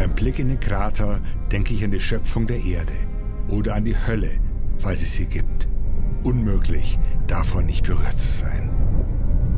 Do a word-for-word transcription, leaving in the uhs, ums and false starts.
Beim Blick in den Krater denke ich an die Schöpfung der Erde oder an die Hölle, falls es sie gibt. Unmöglich, davon nicht berührt zu sein.